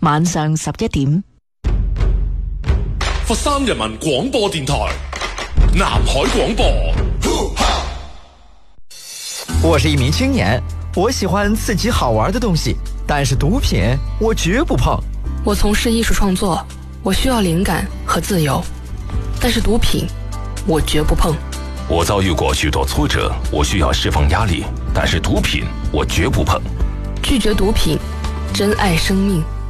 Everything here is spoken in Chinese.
晚上11點。 佛山人民廣播電台南海廣播。 我是一名青年，我喜歡刺激好玩的東西，但是毒品我絕不碰。 我從事藝術創作，我需要靈感和自由，但是毒品我絕不碰。 我遭遇過許多挫折，我需要釋放壓力，但是毒品我絕不碰。 拒絕毒品，珍愛生命。